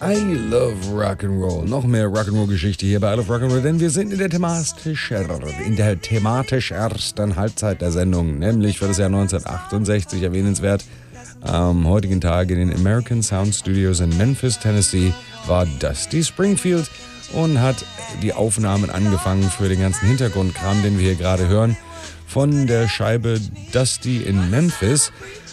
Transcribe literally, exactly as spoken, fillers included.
I love Rock'n'Roll. Noch mehr Rock'n'Roll-Geschichte hier bei I Love Rock'n'Roll, denn wir sind in der thematisch, in der thematisch ersten Halbzeit der Sendung, nämlich für das Jahr neunzehnhundertachtundsechzig erwähnenswert. Am heutigen Tag in den American Sound Studios in Memphis, Tennessee, war Dusty Springfield und hat die Aufnahmen angefangen für den ganzen Hintergrundkram, den wir hier gerade hören, von der Scheibe Dusty in Memphis.